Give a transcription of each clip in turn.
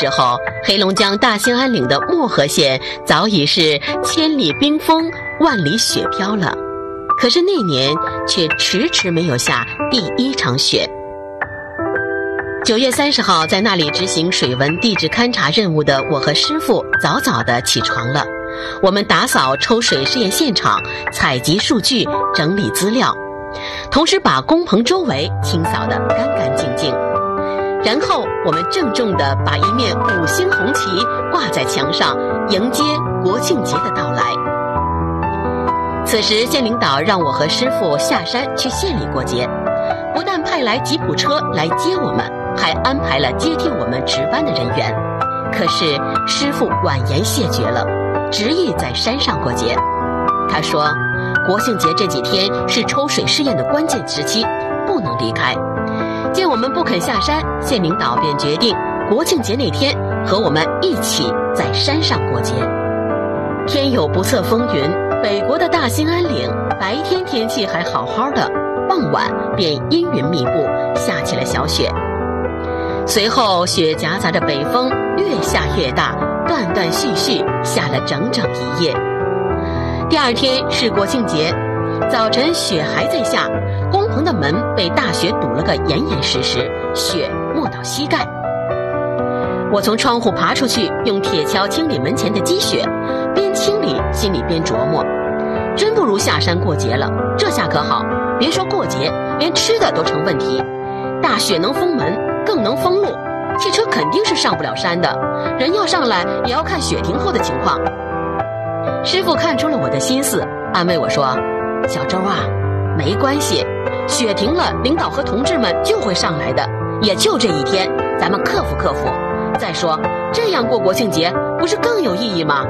时候，黑龙江大兴安岭的漠河县早已是千里冰封，万里雪飘了。可是那年却迟迟没有下第一场雪。9月30号，在那里执行水文地质勘察任务的我和师傅早早地起床了。我们打扫抽水试验现场，采集数据，整理资料，同时把工棚周围清扫得干干净净。然后我们郑重地把一面5星红旗挂在墙上，迎接国庆节的到来。此时县领导让我和师傅下山去县里过节，不但派来吉普车来接我们，还安排了接替我们值班的人员。可是师傅婉言谢绝了，执意在山上过节。他说国庆节这几天是抽水试验的关键时期，不能离开。见我们不肯下山，县领导便决定国庆节那天和我们一起在山上过节。天有不测风云，北国的大兴安岭白天天气还好好的，傍晚便阴云密布，下起了小雪。随后雪夹杂着北风越下越大，断断续续下了整整一夜。第二天是国庆节，早晨雪还在下，工棚的门被大雪堵了个严严实实，雪没到膝盖。我从窗户爬出去，用铁锹清理门前的积雪，边清理心里边琢磨，真不如下山过节了。这下可好，别说过节，连吃的都成问题。大雪能封门，更能封路，汽车肯定是上不了山的，人要上来也要看雪停后的情况。师傅看出了我的心思，安慰我说，小周啊，没关系，雪停了，领导和同志们就会上来的，也就这一天，咱们克服克服。再说这样过国庆节不是更有意义吗？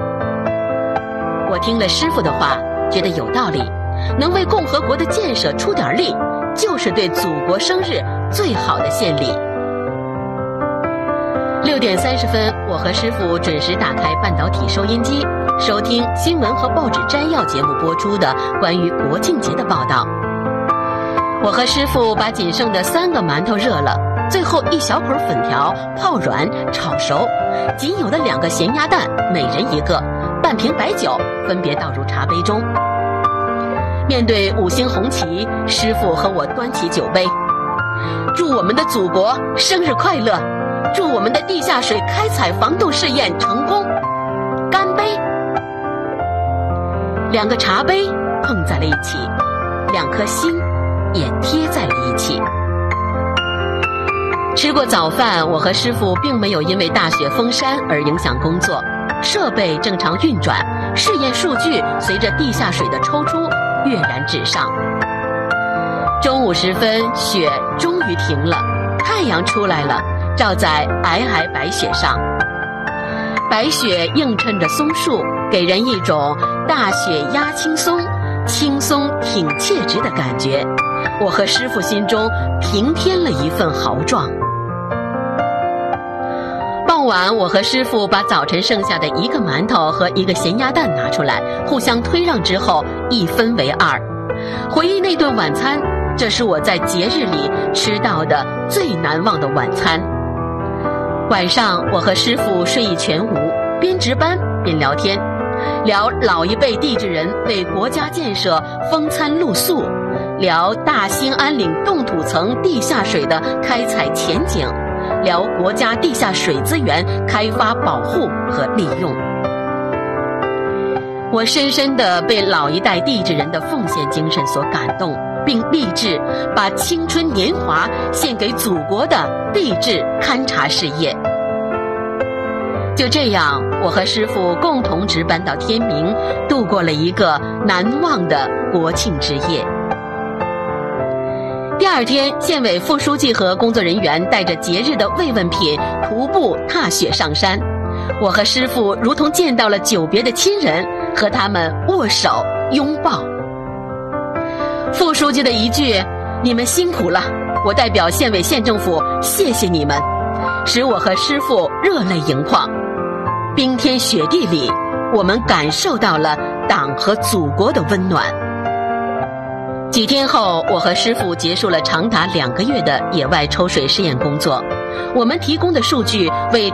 我听了师傅的话，觉得有道理，能为共和国的建设出点力，就是对祖国生日最好的献礼。6点30分，我和师傅准时打开半导体收音机，收听新闻和报纸摘要节目播出的关于国庆节的报道。我和师傅把仅剩的3个馒头热了，最后1小捆粉条泡软炒熟，仅有的2个咸鸭蛋每人1个，半瓶白酒分别倒入茶杯中。面对5星红旗，师傅和我端起酒杯，祝我们的祖国生日快乐，祝我们的地下水开采防冻试验成功，干杯！2个茶杯碰在了一起，2颗心也贴在了一起。吃过早饭，我和师傅并没有因为大雪封山而影响工作，设备正常运转，试验数据随着地下水的抽出跃然纸上。中午时分，雪终于停了，太阳出来了，照在皑皑白雪上。白雪映衬着松树，给人一种大雪压青松，轻松挺切直的感觉。我和师傅心中平添了一份豪壮。傍晚，我和师傅把早晨剩下的1个馒头和1个咸鸭蛋拿出来，互相推让之后1分为2。回忆那顿晚餐，这是我在节日里吃到的最难忘的晚餐。晚上，我和师傅睡意全无，边值班边聊天，聊老一辈地质人为国家建设风餐露宿，聊大兴安岭冻土层地下水的开采前景，聊国家地下水资源开发保护和利用。我深深地被老一代地质人的奉献精神所感动，并立志把青春年华献给祖国的地质勘察事业。就这样，我和师傅共同值班到天明，度过了一个难忘的国庆之夜。第二天，县委副书记和工作人员带着节日的慰问品徒步踏雪上山，我和师傅如同见到了久别的亲人，和他们握手拥抱。副书记的一句“你们辛苦了”，我代表县委县政府谢谢你们，使我和师傅热泪盈眶。冰天雪地里，我们感受到了党和祖国的温暖。几天后，我和师傅结束了长达2个月的野外抽水试验工作。我们提供的数据为